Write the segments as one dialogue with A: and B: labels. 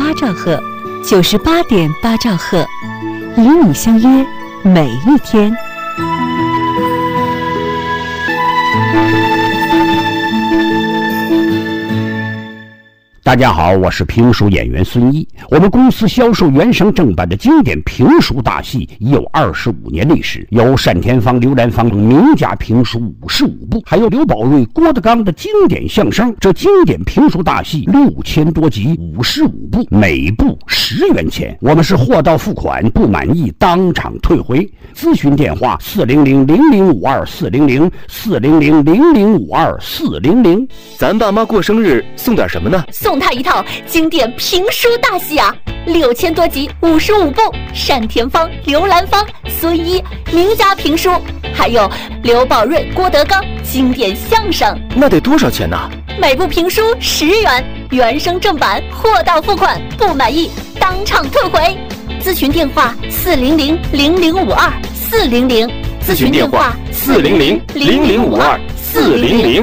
A: 8兆赫，98.8兆赫，与你相约每一天。
B: 大家好，我是评书演员孙一。我们公司销售原声正版的经典评书大戏已有25年历史，有单田芳、刘兰芳等名家评书55部，还有刘宝瑞、郭德纲的经典相声。这经典评书大戏6000多集，55部，每部10元钱。我们是货到付款，不满意当场退回。咨询电话400-0052-400，400-0052-400。
C: 咱爸妈过生日送点什么呢？
D: 送他一套经典评书大戏啊，6000多集，55部，单田芳、刘兰芳、孙一名家评书，还有刘宝瑞、郭德纲经典相声。
C: 那得多少钱呢？
D: 每部评书10元，原声正版，货到付款，不满意当场退回。咨询电话400-0052-400，
C: 咨询电话400-0052-400。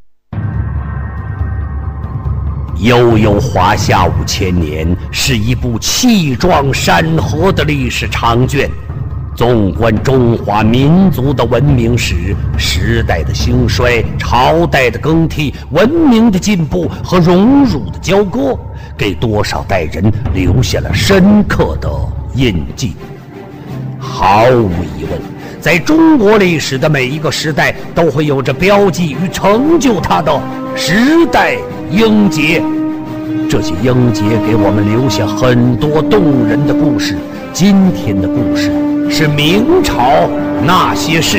B: 悠悠华夏5000年是一部气壮山河的历史长卷，纵观中华民族的文明史，时代的兴衰，朝代的更替，文明的进步和荣辱的交割，给多少代人留下了深刻的印记。毫无疑问，在中国历史的每一个时代都会有着标记与成就它的时代英杰。这些英杰给我们留下很多动人的故事。今天的故事是明朝那些事。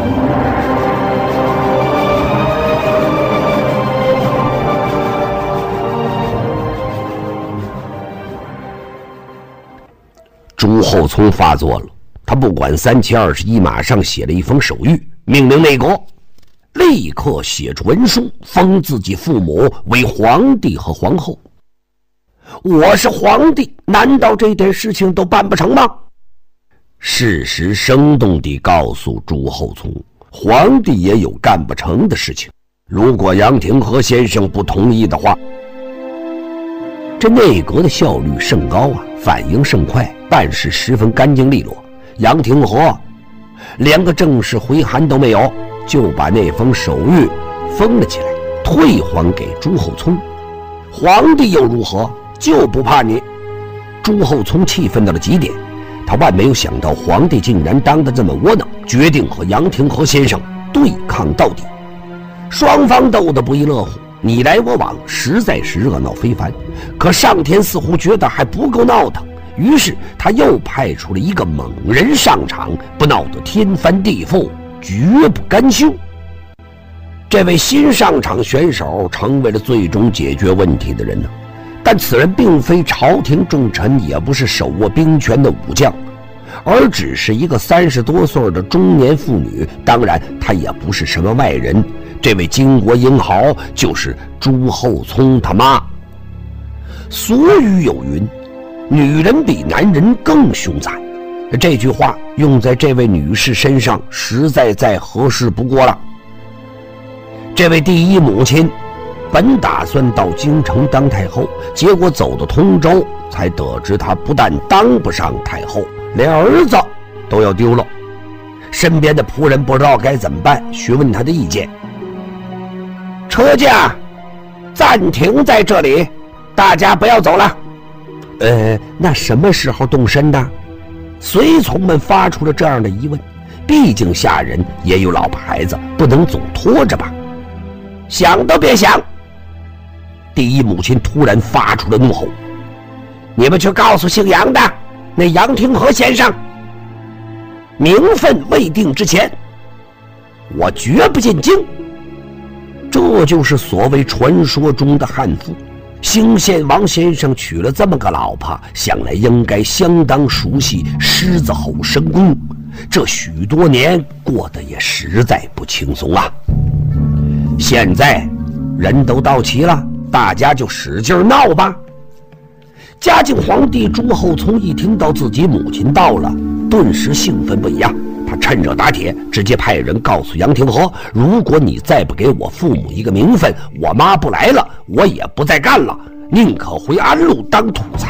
B: 朱厚熜发作了，他不管3七21，马上写了一封手谕，命令内阁立刻写出文书，封自己父母为皇帝和皇后。我是皇帝，难道这点事情都办不成吗？事实生动地告诉朱厚熜，皇帝也有干不成的事情。如果杨廷和先生不同意的话，这内阁的效率甚高啊，反应甚快，办事十分干净利落。杨廷和连个正式回函都没有，就把那封手谕封了起来，退还给朱厚熜。皇帝又如何？就不怕你？朱厚熜气愤到了极点，他万没有想到皇帝竟然当得这么窝囊，决定和杨廷和先生对抗到底。双方斗得不亦乐乎，你来我往，实在是热闹非凡。可上天似乎觉得还不够闹腾，于是他又派出了一个猛人上场，不闹得天翻地覆，绝不甘休。这位新上场选手成为了最终解决问题的人呢。但此人并非朝廷重臣，也不是手握兵权的武将，而只是一个30多岁的中年妇女。当然她也不是什么外人，这位巾帼英豪就是朱厚熜他妈。俗语有云，女人比男人更凶残，这句话用在这位女士身上实在再合适不过了。这位第一母亲本打算到京城当太后，结果走到通州，才得知她不但当不上太后，连儿子都要丢了。身边的仆人不知道该怎么办，询问他的意见。车驾暂停在这里，大家不要走了。那什么时候动身呢？随从们发出了这样的疑问，毕竟下人也有老婆孩子，不能总拖着吧？想都别想！第一母亲突然发出了怒吼：你们去告诉姓杨的那杨廷和先生，名分未定之前，我绝不进京。这就是所谓传说中的悍妇。兴献王先生娶了这么个老婆，想来应该相当熟悉狮子吼生功，这许多年过得也实在不轻松啊。现在人都到齐了，大家就使劲闹吧。嘉靖皇帝朱厚熜一听到自己母亲到了，顿时兴奋不已啊！他趁热打铁，直接派人告诉杨廷和，如果你再不给我父母一个名分，我妈不来了，我也不再干了，宁可回安陆当土财。